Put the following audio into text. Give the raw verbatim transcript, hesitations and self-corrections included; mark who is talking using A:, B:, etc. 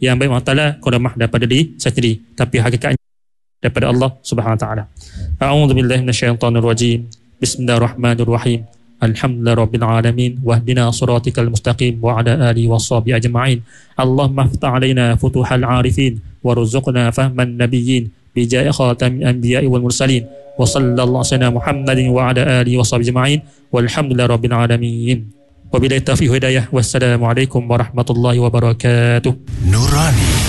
A: yang baik Allah Taala karamah daripada diri saya sendiri, tapi hakikatnya daripada Allah Subhanahu Wa Taala. A'udzubillahi minasyaitonir rajim. Bismillahirrahmanirrahim. Alhamdulillahirabbil alamin wahdina shiratal mustaqim wa ala alihi washabihi ajma'in. Allahumma iftah 'alaina futuhal 'arifin warzuqna fahman nabiyyin bijai khatamil anbiya'i wal mursalin wa sallallahu alaihi Muhammadin wa ala alihi washabihi ajma'in walhamdulillahirabbil alamin. Wabillahi taufiq hidayah. Wassalamualaikum warahmatullahi wabarakatuh.
B: Nurani